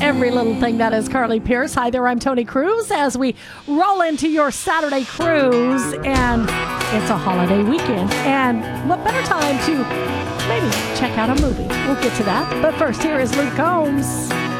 every little thing. That is Carly Pierce. Hi there, I'm Tony Cruz as we roll into your Saturday cruise. And it's a holiday weekend. And what better time to maybe check out a movie? We'll get to that. But first, here is Luke Combs.